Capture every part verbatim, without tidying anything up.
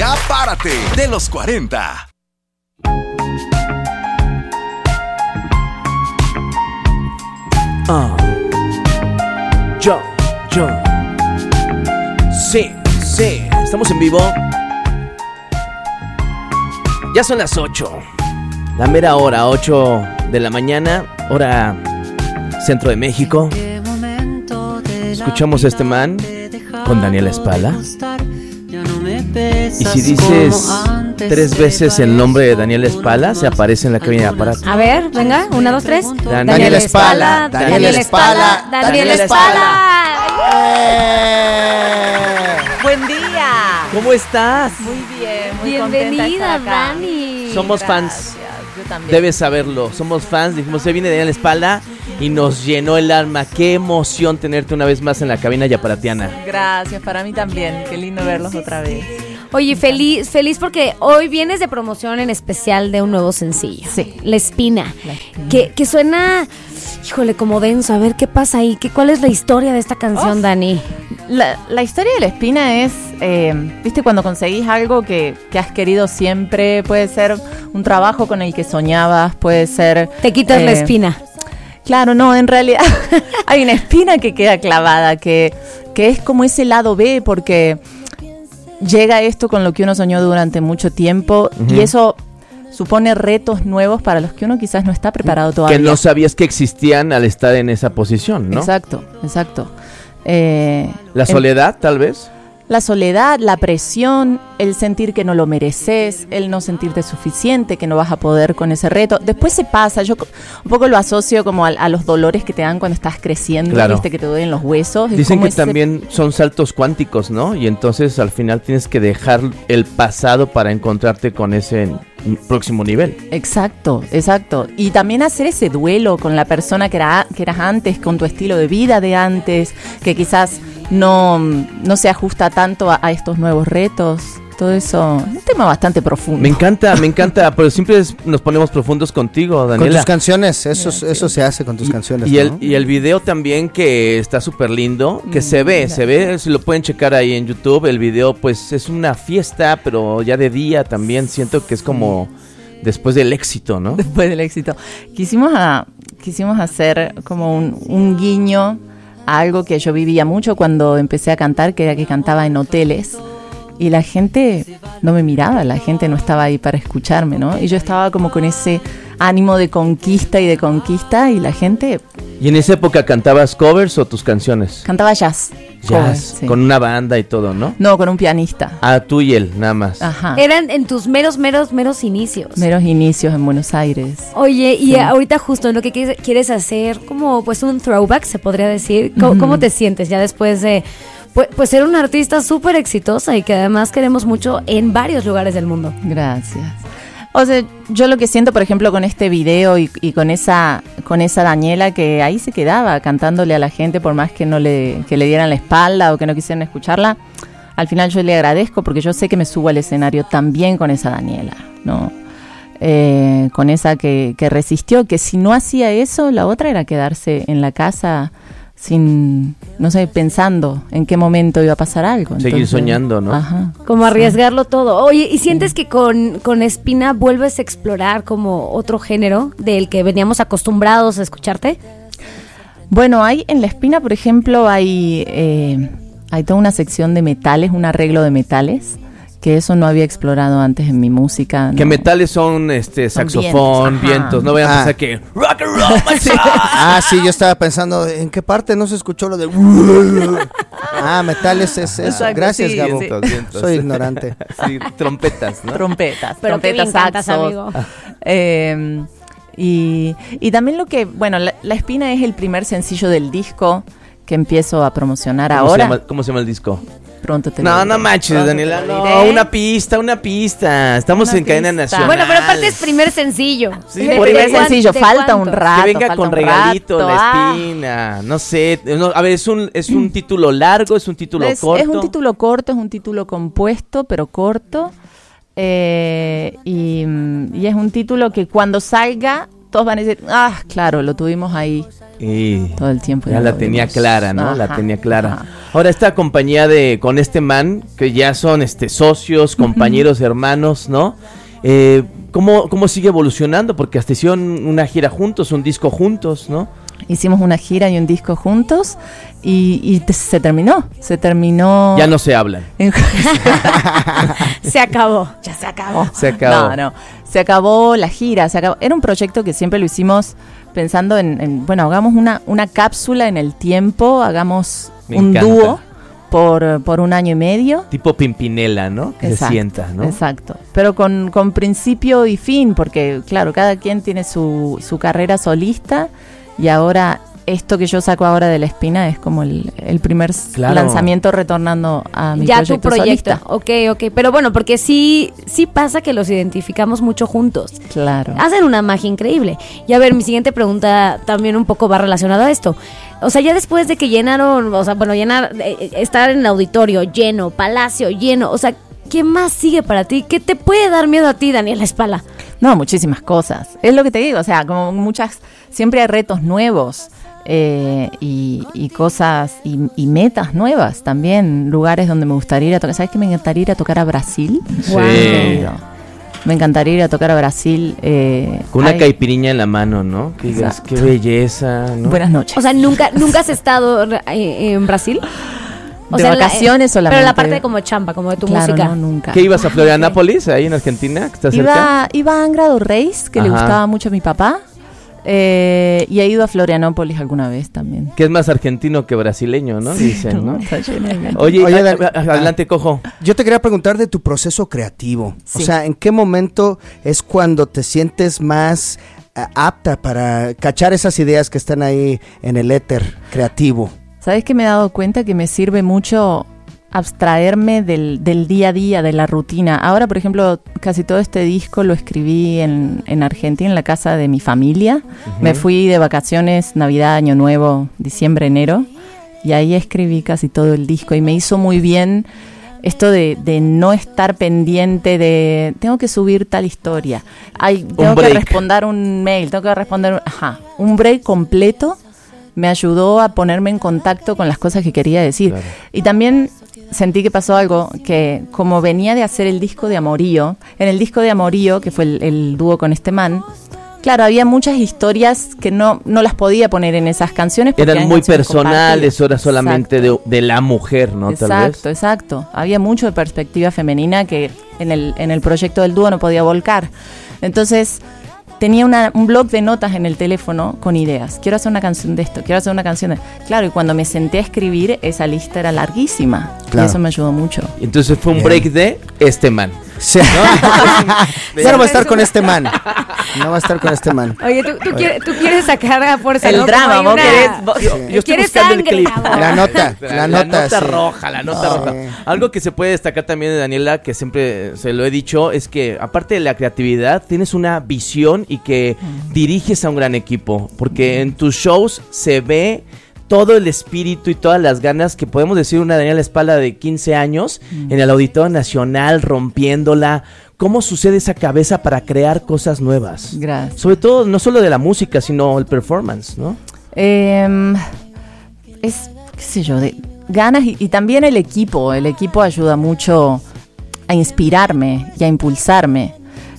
Ya párate, de los cuarenta. Ah, yo, yo. Sí, sí, estamos en vivo. Ya son las ocho. La mera hora, ocho de la mañana, hora centro de México. Escuchamos a este man con Daniela Espala. Y si dices tres veces el nombre de Daniela Espala, se aparece en la cabina de aparato. A ver, venga, una, dos, tres. Dan- Daniela Espala, Daniela Espala, Daniela Espala. Buen día. ¿Cómo estás? Muy bien, muy contenta de Bienvenida, estar acá. Dani. Somos fans. Gracias, yo también. Debes saberlo, somos fans. Dijimos, se viene Daniela Espalda y nos llenó el alma. Qué emoción tenerte una vez más en la cabina yaparatiana. Gracias, para mí también. Qué lindo verlos otra vez. Oye, feliz, feliz porque hoy vienes de promoción en especial de un nuevo sencillo. Sí. La Espina. La Espina. Que, que suena, híjole, como denso. A ver, ¿qué pasa ahí? ¿Qué, ¿Cuál es la historia de esta canción, Uf. Dani? La, la historia de La Espina es, eh, viste, cuando conseguís algo que, que has querido siempre, puede ser un trabajo con el que soñabas, puede ser... Te quitas la eh, espina. Claro, no, en realidad hay una espina que queda clavada, que, que es como ese lado B, porque llega esto con lo que uno soñó durante mucho tiempo, Ujú. y eso supone retos nuevos para los que uno quizás no está preparado todavía. Que no sabías que existían al estar en esa posición, ¿no? Exacto, exacto. Eh, La en- soledad, tal vez. La soledad, la presión, el sentir que no lo mereces, el no sentirte suficiente, que no vas a poder con ese reto. Después se pasa, yo co- un poco lo asocio como a, a los dolores que te dan cuando estás creciendo, Claro. viste, que te duelen los huesos. Es Dicen como que ese- también son saltos cuánticos, ¿no? Y entonces al final tienes que dejar el pasado para encontrarte con ese n- próximo nivel. Exacto, exacto. Y también hacer ese duelo con la persona que, era, que eras antes, con tu estilo de vida de antes, que quizás no, no se ajusta tanto a, a estos nuevos retos. Todo eso, un tema bastante profundo. Me encanta, me encanta, pero siempre es- nos ponemos profundos contigo, Con Daniela. tus canciones, eso, Gracias. eso se hace con tus Y- canciones, Y, ¿no? el, y el video también que está súper lindo, que Mm, se ve, gracias. se ve, si lo pueden checar ahí en YouTube, el video pues es una fiesta, pero ya de día también siento que es como después del éxito, ¿no? Después del éxito. Quisimos, a, quisimos hacer como un, un guiño a algo que yo vivía mucho cuando empecé a cantar, que era que cantaba en hoteles. Y la gente no me miraba, la gente no estaba ahí para escucharme, ¿no? Y yo estaba como con ese ánimo de conquista y de conquista, y la gente ¿Y en esa época cantabas covers o tus canciones? cantaba jazz. Jazz, Covers, sí. con una banda y todo, ¿no? No, con un pianista. Ah, tú y él, nada más. Ajá. Eran en tus meros, meros, meros inicios. Meros inicios en Buenos Aires. Oye, y Sí. ahorita justo en lo que quieres, quieres hacer, como pues un throwback, se podría decir. ¿Cómo, Ujú. cómo te sientes ya después de pues, pues ser una artista súper exitosa y que además queremos mucho en varios lugares del mundo? Gracias. O sea, yo lo que siento, por ejemplo, con este video y, y con esa con esa Daniela que ahí se quedaba cantándole a la gente por más que no le que le dieran la espalda o que no quisieran escucharla, al final yo le agradezco porque yo sé que me subo al escenario también con esa Daniela, ¿no? Eh, con esa que, que resistió, que si no hacía eso, la otra era quedarse en la casa sin, no sé, pensando en qué momento iba a pasar algo. Seguir Entonces, soñando, ¿no? Ajá. Como arriesgarlo todo. Oye, ¿y sientes que con, con Espina vuelves a explorar como otro género del que veníamos acostumbrados a escucharte? Bueno, hay en La Espina, por ejemplo, hay, eh, hay toda una sección de metales, un arreglo de metales, que eso no había explorado antes en mi música. Que ¿no? metales son este Son saxofón, vientos, vientos, ajá. no vayan a Ah. pensar que rock and roll, my son. Ah, sí, yo estaba pensando, ¿en qué parte no se escuchó lo de... Ah, metales es eso. Exacto, Gracias, sí, Gabo. sí. Vientos, vientos. Soy ignorante. Sí, trompetas, ¿no? Trompetas, Pero qué trompetas, bien cantas, saxos. amigo. Eh, y, y también lo que, bueno, la, La Espina es el primer sencillo del disco que empiezo a promocionar ¿Cómo se ahora. llama, ¿Cómo se llama el disco? Pronto te lo No, diré. no manches, Pronto Daniela, te lo no, diré. una pista, una pista. Estamos Una en cadena pista. nacional. Bueno, pero aparte es primer sencillo. Sí, Es ¿De- el por de primer cuán- sencillo, de falta un cuánto? rato. Que venga falta con un regalito, rato. la Ah. espina. No sé. no, a ver, ¿es un, ¿es un título largo? ¿Es un título Es, corto? es un título corto, es un título compuesto, pero corto. Eh, y, mm, y es un título que cuando salga, todos van a decir, ah, claro, lo tuvimos ahí. Y todo el tiempo. ya la lo tenía vimos. clara, ¿no? Ajá, La tenía clara. ajá. Ahora esta compañía de con este man, que ya son este socios, compañeros, hermanos, ¿no? Eh, ¿cómo, ¿Cómo sigue evolucionando? Porque hasta hicieron una gira juntos, un disco juntos, ¿no? Hicimos una gira y un disco juntos y, y te- se terminó, se terminó. Ya no se hablan. Se acabó. Ya se acabó. Se acabó. No, no. Se acabó la gira. Se acabó. Era un proyecto que siempre lo hicimos pensando en, en, bueno, hagamos una, una cápsula en el tiempo, hagamos Me un encanta. dúo por, por un año y medio. Tipo Pimpinela, ¿no? Que se Exacto, sienta, ¿no? Exacto. Pero con, con principio y fin, porque claro, cada quien tiene su, su carrera solista y ahora esto que yo saco ahora de La Espina es como el, el primer s- Claro. lanzamiento retornando a mi Ya proyecto tu proyecto. solista. Ok, ok. Pero bueno, porque sí, sí pasa que los identificamos mucho juntos. Claro. Hacen una magia increíble. Y a ver, mi siguiente pregunta también un poco va relacionada a esto. O sea, ya después de que llenaron, o sea, bueno, llenar, eh, estar en el auditorio lleno, Palacio lleno, o sea, ¿qué más sigue para ti? ¿Qué te puede dar miedo a ti, Daniela Espala? No, muchísimas cosas. Es lo que te digo, o sea, como muchas, siempre hay retos nuevos eh, y, y cosas y, y metas nuevas también, lugares donde me gustaría ir a tocar. ¿Sabes que me encantaría ir a tocar a Brasil? Sí. Guau. Me encantaría ir a tocar a Brasil. Eh, Con una hay- caipiriña en la mano, ¿no? Que digas, Exacto. qué belleza, ¿no? Buenas noches. O sea, ¿nunca, nunca has estado eh, en Brasil? O De sea, en la- vacaciones eh, solamente. Pero la parte como chamba, como de tu Claro, música. no, nunca. ¿Qué ibas a Florianápolis, ahí en Argentina, que está cerca? Iba, iba a Angra do Reis, que le Ajá. gustaba mucho a mi papá. Eh, y he ido a Florianópolis alguna vez también. Que es más argentino que brasileño, ¿no? Dicen, ¿no? Está lleno de gente. Oye, Oye, a- Dan- a- adelante, Cojo. Yo te quería preguntar de tu proceso creativo. O Sí. sea, ¿en qué momento es cuando te sientes más eh, apta para cachar esas ideas que están ahí en el éter creativo? ¿Sabes que me he dado cuenta que me sirve mucho abstraerme del, del día a día, de la rutina? Ahora, por ejemplo, casi todo este disco lo escribí en, en Argentina, en la casa de mi familia. Me fui de vacaciones, Navidad, Año Nuevo, diciembre, enero, y ahí escribí casi todo el disco y me hizo muy bien esto de, de no estar pendiente de tengo que subir tal historia, ay, tengo que break. responder un mail, tengo que responder, ajá, un break completo me ayudó a ponerme en contacto con las cosas que quería decir. Claro. Y también sentí que pasó algo, que como venía de hacer el disco de Amorío, en el disco de Amorío, que fue el, el dúo con este man, claro, había muchas historias que no, no las podía poner en esas canciones. porque Eran eran muy canciones personales, compartidas. era solamente de, Exacto. de la mujer, ¿no? Tal Exacto, vez. exacto. Había mucho de perspectiva femenina que en el, en el proyecto del dúo no podía volcar. Entonces, tenía una, un blog de notas en el teléfono con ideas. Quiero hacer una canción de esto, quiero hacer una canción de... Claro, y cuando me senté a escribir, esa lista era larguísima. Claro. Y eso me ayudó mucho. Entonces fue un Bien. break de este man. Sí. Ya no va a estar con este man. No va a estar con este man. Oye, ¿tú, tú, quieres, tú quieres sacar a fuerza, El ¿no? drama, Como hay vos una- querés- vos- Yo, yo estoy ¿Quieres buscando el sangre, clip. amor? La nota, la La nota, nota sí. roja, la nota No, roja. eh. Algo que se puede destacar también de Daniela, que siempre se lo he dicho, es que aparte de la creatividad, tienes una visión y que diriges a un gran equipo. Porque en tus shows se ve todo el espíritu y todas las ganas que podemos decir una Daniela Espala de quince años en el Auditorio Nacional, rompiéndola. ¿Cómo sucede esa cabeza para crear cosas nuevas? Gracias. Sobre todo, no solo de la música, sino el performance, ¿no? Eh, es, qué sé yo, de ganas y, y también el equipo. El equipo ayuda mucho a inspirarme y a impulsarme.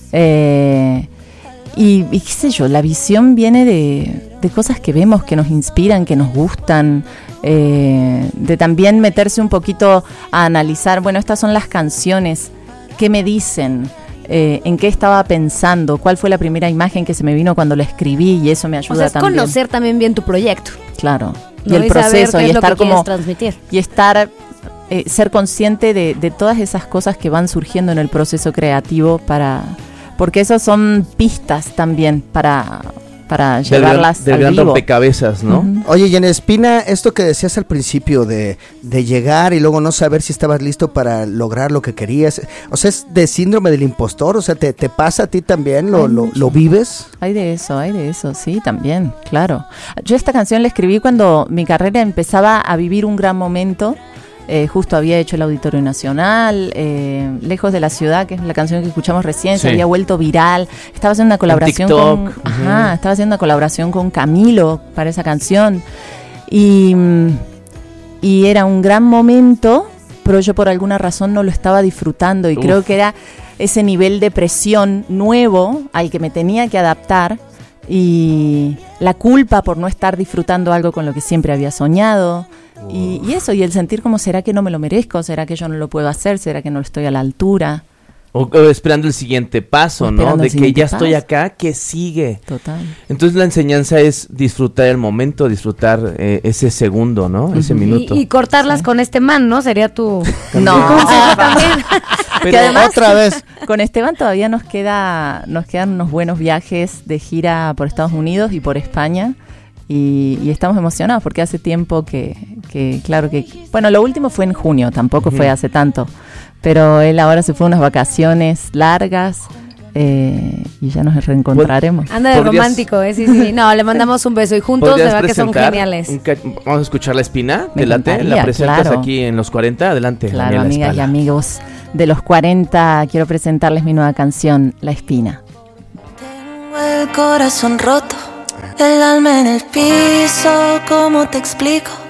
Eh, y, y qué sé yo, la visión viene de, de cosas que vemos, que nos inspiran, que nos gustan. Eh, de también meterse un poquito a analizar, bueno, estas son las canciones, ¿qué me dicen? Eh, ¿En qué estaba pensando? ¿Cuál fue la primera imagen que se me vino cuando la escribí? Y eso me ayuda O sea, es también. conocer también bien tu proyecto. Claro. Y ¿no? el Y saber proceso qué y es lo estar que quieres como transmitir. y estar eh, ser consciente de, de todas esas cosas que van surgiendo en el proceso creativo para porque esas son pistas también para para Del gran, llevarlas del al gran vivo. rompecabezas, ¿no? Ujú. Oye, y en Espina, esto que decías al principio de, de llegar y luego no saber si estabas listo para lograr lo que querías, o sea, es de síndrome del impostor, o sea, ¿te, te pasa a ti también? ¿Lo, Ay, lo, mucho. lo vives? Hay de eso, hay de eso, sí, también, claro. Yo esta canción la escribí cuando mi carrera empezaba a vivir un gran momento Eh, justo había hecho el Auditorio Nacional, eh, Lejos de la Ciudad, que es la canción que escuchamos recién, Sí. se había vuelto viral. Estaba haciendo una colaboración TikTok. con, Ujú. ajá, estaba haciendo una colaboración con Camilo para esa canción. Y, y era un gran momento, pero yo por alguna razón no lo estaba disfrutando y Uf. creo que era ese nivel de presión nuevo al que me tenía que adaptar y la culpa por no estar disfrutando algo con lo que siempre había soñado. Y, y eso, y el sentir como, ¿será que no me lo merezco? ¿Será que yo no lo puedo hacer? ¿Será que no estoy a la altura? O, o esperando el siguiente paso, O ¿no? esperando De el que siguiente ya estoy paso. acá, ¿qué sigue? Total. Entonces la enseñanza es disfrutar el momento, disfrutar eh, ese segundo, ¿no? Ese Ujú. minuto. Y, y cortarlas Sí. con este man, ¿no? Sería tu, No. tu consejo también. Pero que además, otra vez. con Esteban todavía nos queda nos quedan unos buenos viajes de gira por Estados Unidos y por España. Y, y estamos emocionados porque hace tiempo que, que, claro que... Bueno, lo último fue en junio, tampoco Ujú. fue hace tanto. Pero él ahora se fue a unas vacaciones largas eh, y ya nos reencontraremos. Anda de ¿Podrías- romántico, ¿eh? Sí, sí, sí. No, le mandamos un beso y juntos de ¿Podrías verdad que son presentar geniales. un ca- Vamos a escuchar La Espina, Me delante. La encantaría, presentas claro. aquí en Los cuarenta, adelante. Claro, Daniela amigas y Espala. amigos de los cuarenta, quiero presentarles mi nueva canción, La Espina. Tengo el corazón roto, el alma en el piso, ¿cómo te explico?